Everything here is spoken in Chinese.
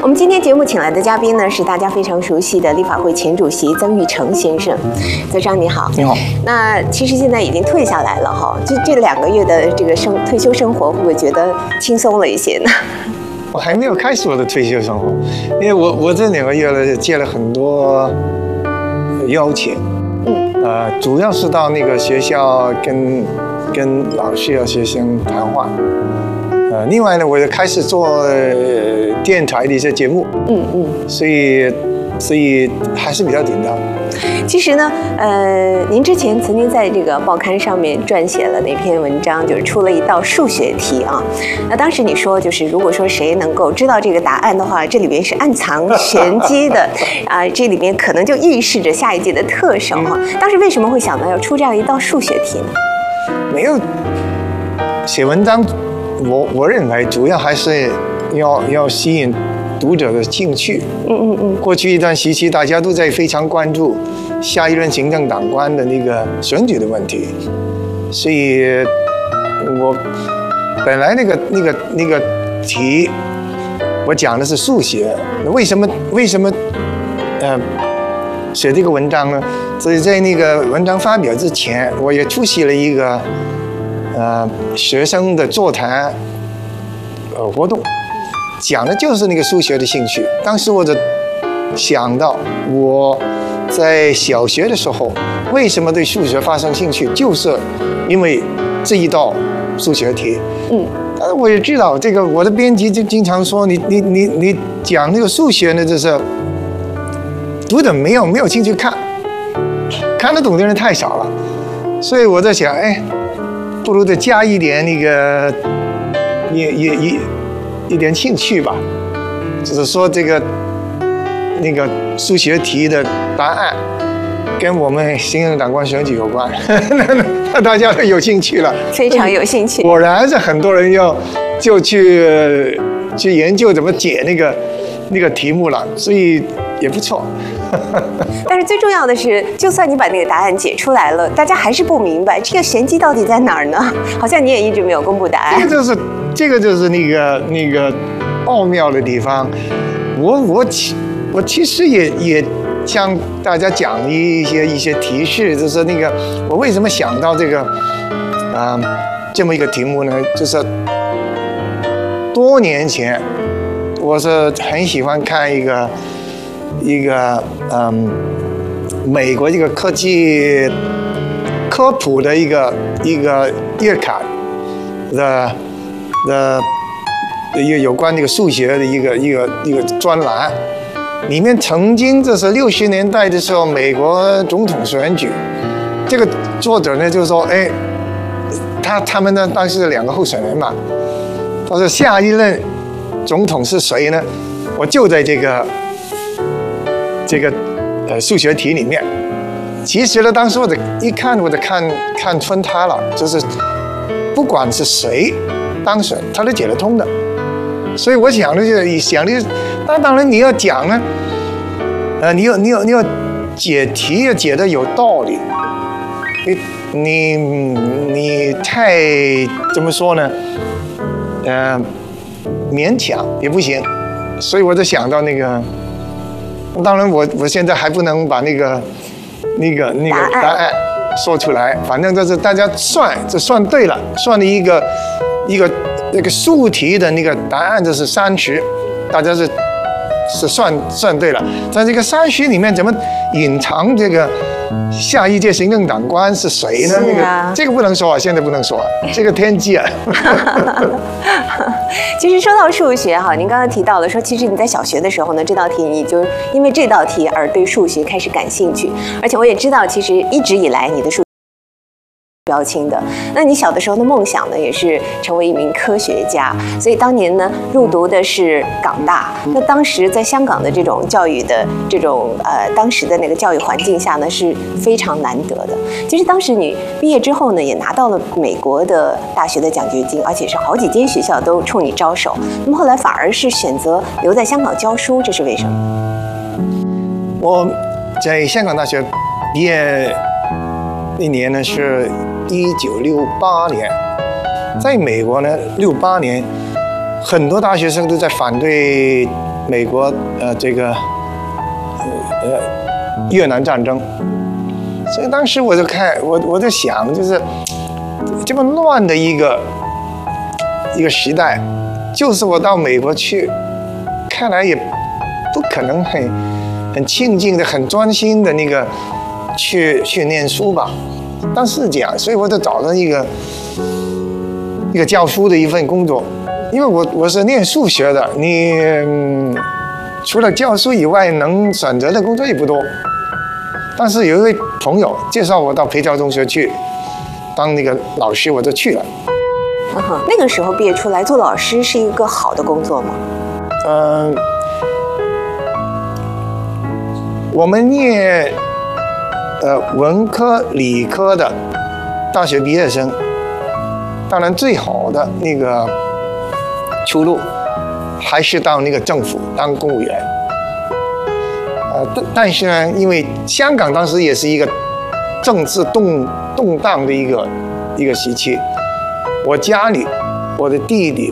们今天节目请来的嘉宾呢，是大家非常熟悉的立法会前主席曾钰成先生。曾商你好。 你好。 那其实现在已经退下来了哈，这2个月的这个退休生活，会不会觉得轻松了一些呢？ 我还没有开始我的退休生活，因为我这2个月呢接了很多邀请，主要是到那个学校跟老师和学生谈话，另外呢，我也开始做电台的一些节目，所以还是比较紧张。 其实呢，您之前曾经在这个报刊上面撰写了那篇文章，就是出了一道数学题啊。那当时你说，就是如果说谁能够知道这个答案的话，这里面是暗藏玄机的啊，这里面可能就预示着下一届的特首哈。当时为什么会想到要出这样一道数学题呢？ 没有写文章，我认为主要还是要吸引读者的兴趣。过去一段时期，大家都在非常关注下一任行政长官的那个选举的问题，所以我本来那个题，我讲的是数学，为什么写这个文章呢？所以在那个文章发表之前，我也出席了一个学生的座谈活动，讲的就是那个数学的兴趣。当时我就想到我在小学的时候为什么对数学发生兴趣，就是因为这一道数学题。但是我也知道这个，我的编辑就经常说你讲那个数学呢，就是读者没有兴趣看得懂的人太少了，所以我在想，不如再加一点那个一点兴趣吧，就是说那个数学题的答案跟我们行政长官选举有关，那大家都有兴趣了， 非常有兴趣。 果然是很多人就去研究怎么解那个题目了，所以也不错。 但是最重要的是，就算你把那个答案解出来了，大家还是不明白这个玄机到底在哪儿呢？好像你也一直没有公布答案。这个就是那个奥妙的地方。我其实也向大家讲一些提示，就是那个我为什么想到这个这么一个题目呢？就是多年前，我是很喜欢看一个美国这个科技科普的一个月刊的有关这个数学的一个专栏，里面曾经这是60年代的时候美国总统选举，这个作者呢就说，他们呢当时2个候选人嘛，他说下一任总统是谁呢？我就在这个数学题里面。其实呢，当时我就看穿他了，就是不管是谁当选，他都解得通的。所以我想的那当然你要讲呢，你要解题要解得有道理，你太怎么说呢？勉强也不行。所以我就想到那个，当然我现在还不能把那个答案说出来，反正就是大家算对了，算了一个那个数题的那个答案就是30，大家是算对了。在这个30里面怎么隐藏这个下一届行政长官是谁呢？这个不能说啊，现在不能说，这个天机啊。其实说到数学哈，您刚刚提到了说，其实你在小学的时候呢，这道题你就因为这道题而对数学开始感兴趣，而且我也知道，其实一直以来你的数学标清的。那你小的时候的梦想呢，也是成为一名科学家，所以当年呢入读的是港大。那当时在香港的这种教育的当时的那个教育环境下呢，是非常难得的。其实当时你毕业之后呢，也拿到了美国的大学的奖学金，而且是好几间学校都冲你招手。那么后来反而是选择留在香港教书，这是为什么？ 我在香港大学毕业那年呢是1968年，在美国呢，68年很多大学生都在反对美国越南战争，所以当时我就我在想，就是这么乱的一个时代，就是我到美国去，看来也不可能很静静的、很专心的那个去念书吧。但是这样，所以我就找了一个教书的一份工作，因为我是念数学的，除了教书以外，能选择的工作也不多。但是有一位朋友介绍我到培教中学去当那个老师，我就去了。 那个时候毕业出来做老师是一个好的工作吗？ 我们念文科、理科的大学毕业生，当然最好的那个出路还是到那个政府当公务员。但是呢，因为香港当时也是一个政治动荡的一个时期，我家里我的弟弟